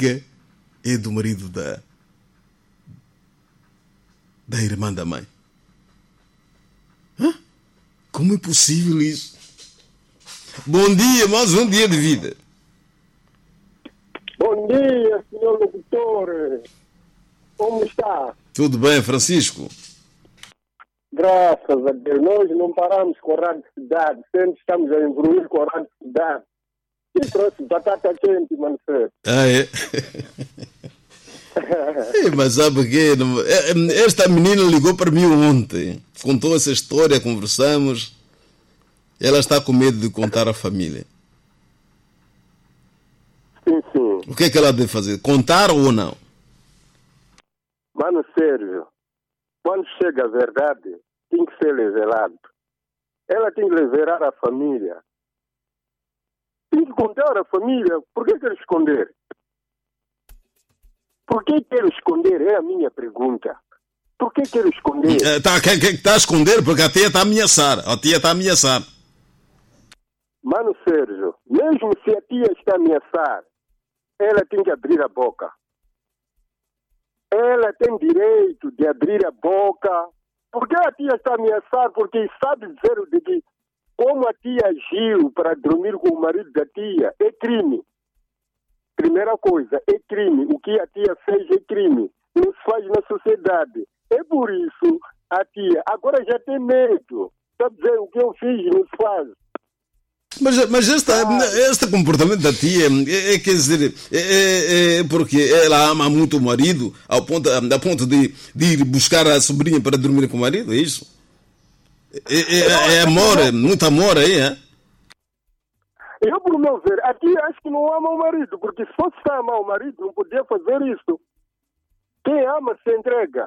barriga é do marido da irmã da mãe. Hã? Como é possível isso? Bom dia, mais um dia de vida. Bom dia, senhor locutor. Como está? Tudo bem, Francisco? Graças a Deus. Nós não paramos com a rádio cidade. Sempre estamos a evoluir com a rádio cidade. E trouxe batata quente, mano. Ah, é? Mas sabe que esta menina ligou para mim ontem. Contou essa história, conversamos. Ela está com medo de contar à família. Sim, sim. O que é que ela deve fazer? Contar ou não? Mano Sérgio, quando chega a verdade, tem que ser revelado. Ela tem que revelar a família. Tem que contar à família. Por que quer esconder? Por que quer esconder? É a minha pergunta. Por que quer esconder? Está a esconder porque a tia está a ameaçar. A tia está a ameaçar. Mano Sérgio, mesmo se a tia está a ameaçar, ela tem que abrir a boca. Ela tem direito de abrir a boca. Porque a tia está a ameaçar? Porque sabe dizer o de que como a tia agiu para dormir com o marido da tia é crime. Primeira coisa, é crime. O que a tia fez é crime. Não se faz na sociedade. É por isso a tia agora já tem medo. Sabe dizer o que eu fiz não se faz. Mas este comportamento da tia quer dizer, porque ela ama muito o marido a ponto de ir buscar a sobrinha para dormir com o marido, é isso? É amor, muito amor aí, é? Eu, por meu ver, a tia acho que não ama o marido, porque se fosse amar o marido, não podia fazer isso. Quem ama se entrega.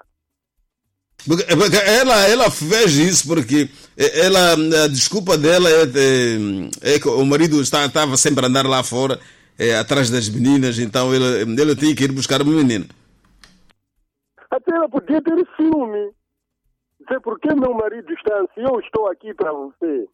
Ela fez isso porque a desculpa dela é que o marido estava sempre a andar lá fora, atrás das meninas, então ela tinha que ir buscar uma menina. Até ela podia ter ciúme. Dizer, por que meu marido está assim? Eu estou aqui para você.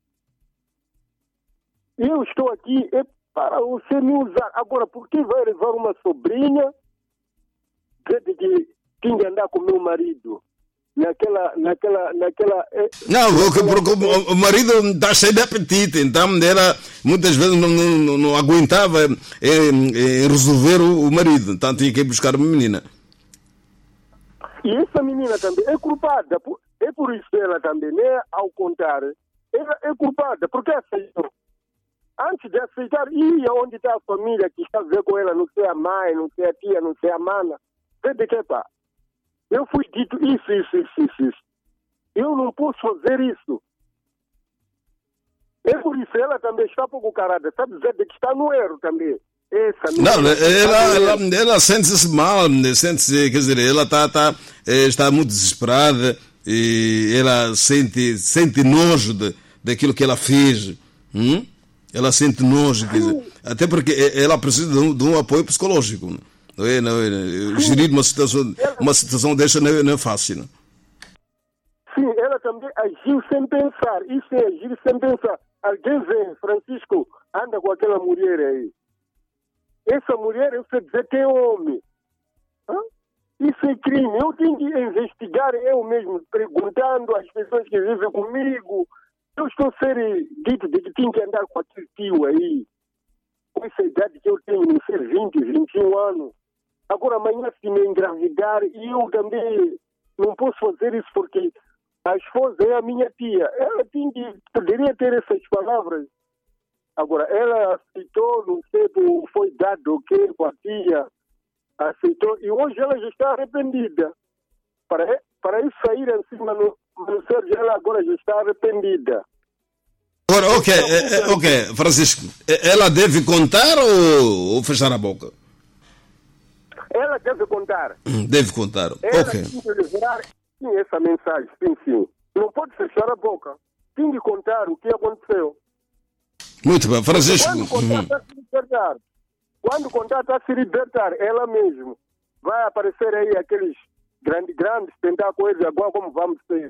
Eu estou aqui para você me usar. Agora, por que vai levar uma sobrinha de que tem que andar com meu marido? Naquela. Não, porque o marido está cheio de apetite, então ela muitas vezes não aguentava resolver o marido, então tinha que ir buscar uma menina. E essa menina também é culpada, é por isso que ela também, né, ao contar, ela é culpada, porque aceitou. Antes de aceitar, ia onde está a família que está a ver com ela, não sei a mãe, não sei a tia, não sei a mana, vê de que pá. Eu fui dito isso. Eu não posso fazer isso. É por isso ela também está pouco carada. Sabe dizer que está no erro também. Ela sente-se mal, sente-se, quer dizer, ela está muito desesperada e ela sente nojo daquilo que ela fez. Ela sente nojo, quer dizer, até porque ela precisa de um apoio psicológico. Não é? Gerir uma situação desta não é fácil. Não? Sim, ela também agiu sem pensar. Isso é agir sem pensar. Alguém vê, Francisco, anda com aquela mulher aí. Essa mulher, eu sei dizer que é homem. Isso é crime. Eu tenho que investigar eu mesmo, perguntando às pessoas que vivem comigo. Eu estou a ser dito de que tenho que andar com aquele tio aí. Com essa idade que eu tenho, não ser 20, 21 anos. Agora amanhã se me engravidar, e eu também não posso fazer isso porque a esposa é a minha tia. Ela poderia ter essas palavras. Agora, ela aceitou, não sei, foi dado o quê com a tia. Aceitou, e hoje ela já está arrependida. Para isso sair em cima no Sérgio, ela agora já está arrependida. Agora, ok, Francisco, ela deve contar ou fechar a boca? Ela deve contar. Deve contar, ela ok. Tem que liberar essa mensagem, sim. Não pode fechar a boca. Tem que contar o que aconteceu. Muito bem, Francisco. Quando contar está a se libertar, ela mesmo vai aparecer aí aqueles grandes tentáculos agora como vamos ter.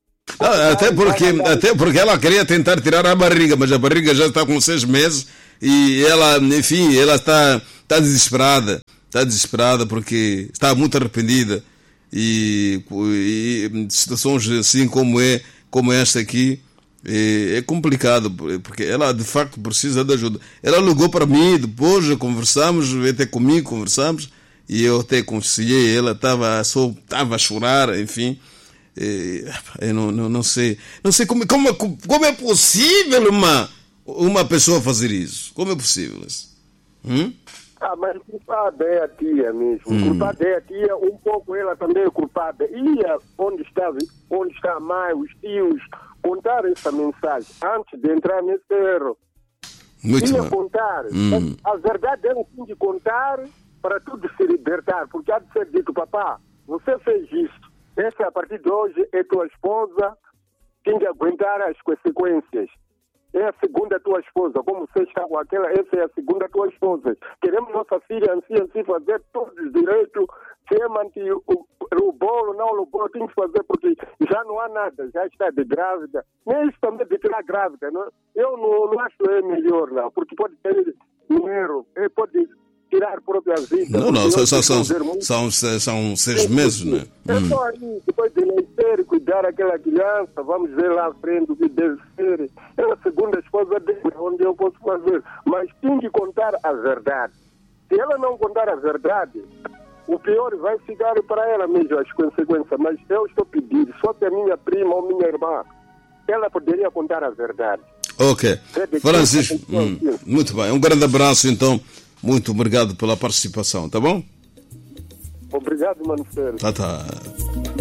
Até porque ela queria tentar tirar a barriga, mas a barriga já está com 6 meses e ela, enfim, ela está desesperada porque está muito arrependida e situações assim como esta aqui, é complicado, porque ela de facto precisa de ajuda. Ela ligou para mim, depois conversamos, veio até comigo, conversamos, e eu até aconselhei, ela estava a chorar, enfim. Eu não sei como é possível uma pessoa fazer isso. Como é possível isso? Mas culpada é a tia mesmo. Culpada é a tia, um pouco ela também é culpada. Ia onde está a mãe, os tios, contar essa mensagem antes de entrar nesse erro. Ia contar. A verdade é um fim de contar para tudo se libertar. Porque há de ser dito, papá, você fez isso. Essa, a partir de hoje, é tua esposa, tem de aguentar as consequências. É a segunda tua esposa. Como você está com aquela, essa é a segunda tua esposa. Queremos nossa filha assim fazer todos os direitos. Se é manter o bolo, não o bolo, tem que fazer, porque já não há nada, já está de grávida. Nem isso também de tirar grávida. Não? Eu não acho que é melhor, não, porque pode ter dinheiro, pode tirar a própria vida. Não, são 6 meses, né? É só aí, depois de nascer, cuidar daquela criança, vamos ver lá à frente o que deve ser. É a segunda esposa dele, onde eu posso fazer. Mas tem que contar a verdade. Se ela não contar a verdade, o pior vai ficar para ela mesmo, as consequências. Mas eu estou pedindo, só que a minha prima ou minha irmã, ela poderia contar a verdade. Ok. Francisco, muito bem. Um grande abraço, então. Muito obrigado pela participação, tá bom? Obrigado, Manfredo. Tá.